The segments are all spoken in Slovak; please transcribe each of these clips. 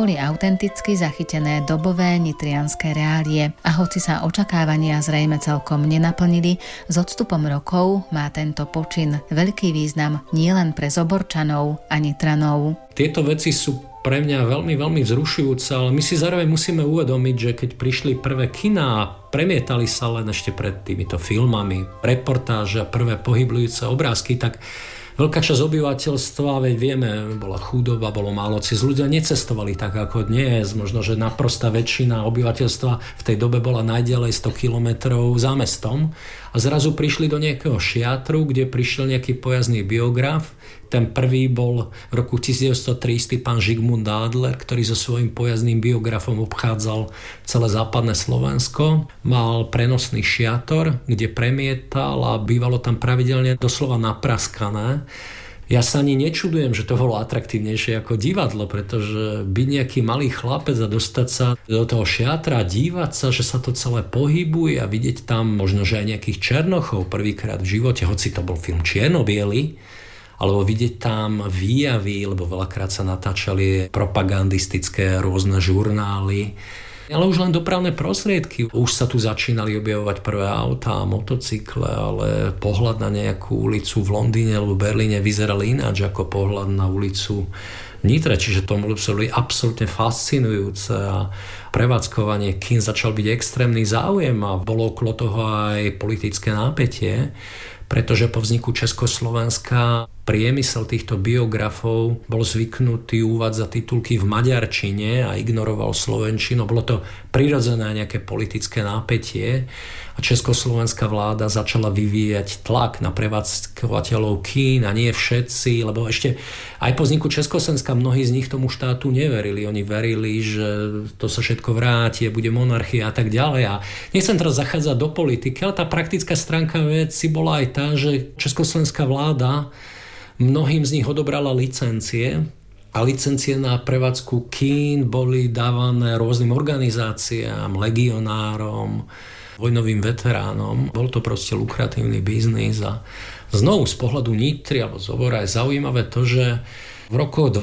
boli autenticky zachytené dobové nitrianske reálie a hoci sa očakávania zrejme celkom nenaplnili, s odstupom rokov má tento počin veľký význam nielen pre Zoborčanov a Nitranov. Tieto veci sú pre mňa veľmi, veľmi vzrušujúce, ale my si zároveň musíme uvedomiť, že keď prišli prvé kiná a premietali sa len ešte pred týmito filmami, reportáže a prvé pohybujúce obrázky, tak veľká časť obyvateľstva, veď vieme, bola chudoba, bolo málo ciest, ľudia necestovali tak ako dnes, možno, že naprostá väčšina obyvateľstva v tej dobe bola najďalej 100 kilometrov za mestom a zrazu prišli do nejakého šiatru, kde prišiel nejaký pojazdný biograf. Ten prvý bol v roku 1903 pán Žigmund Adler, ktorý so svojím pojazdným biografom obchádzal celé západné Slovensko. Mal prenosný šiator, kde premietal a bývalo tam pravidelne doslova napraskané. Ja sa ani nečudujem, že to bolo atraktívnejšie ako divadlo, pretože byť nejaký malý chlapec a dostať sa do toho šiatra a dívať sa, že sa to celé pohybuje a vidieť tam možno, že aj nejakých černochov prvýkrát v živote, hoci to bol film čierno-biely, alebo vidieť tam výjavy, lebo veľakrát sa natáčali propagandistické rôzne žurnály, ale už len dopravné prostriedky. Už sa tu začínali objavovať prvé autá, motocykle, ale pohľad na nejakú ulicu v Londýne alebo Berlíne vyzeral ináč ako pohľad na ulicu Nitre, čiže to bolo absolútne fascinujúce a prevádzkovanie kín začal byť extrémny záujem a bolo okolo toho aj politické nápätie, pretože po vzniku Československa priemysel týchto biografov bol zvyknutý uvádzať titulky v maďarčine a ignoroval slovenčinu. Bolo to prirodzené nejaké politické nápätie a československá vláda začala vyvíjať tlak na prevádzkovateľov kín a nie všetci, lebo ešte aj po vzniku Československa mnohí z nich tomu štátu neverili. Oni verili, že to sa všetko vráti, bude monarchia a tak ďalej. A nechcem teraz zachádzať do politiky, ale tá praktická stránka veci bola aj tá, že československá vláda mnohým z nich odobrala licencie a licencie na prevádzku kín boli dávané rôznym organizáciám, legionárom, vojnovým veteránom. Bol to proste lukratívny biznis a znovu z pohľadu Nitry alebo Zobora je zaujímavé to, že v rokoch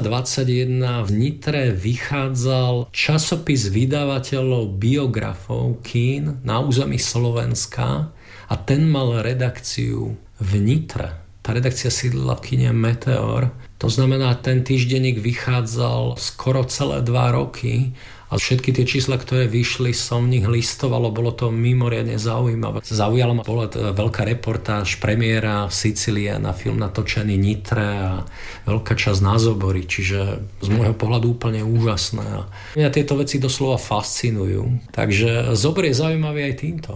2021 v Nitre vychádzal časopis vydavateľov biografov kín na území Slovenska a ten mal redakciu v Nitre. Tá redakcia sídlila v kine Meteor. To znamená, ten týždenník vychádzal skoro celé 2 roky a všetky tie čísla, ktoré vyšli, som v nich listoval, bolo to mimoriadne zaujímavé. Zaujala ma, bola veľká reportáž premiéra Sicília na film natočený Nitre a veľká časť na Zobori, čiže z môjho pohľadu úplne úžasné. A mňa tieto veci doslova fascinujú. Takže Zobor je zaujímavý aj týmto.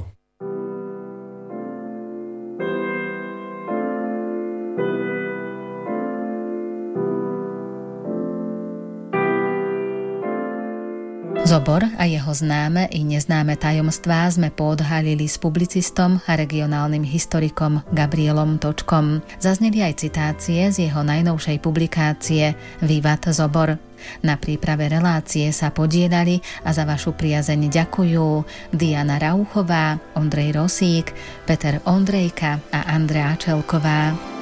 Zobor a jeho známe i neznáme tajomstvá sme poodhalili s publicistom a regionálnym historikom Gabrielom Točkom. Zazneli aj citácie z jeho najnovšej publikácie Vývad Zobor. Na príprave relácie sa podieľali a za vašu priazeň ďakujú Diana Rauchová, Ondrej Rosík, Peter Ondrejka a Andrea Čelková.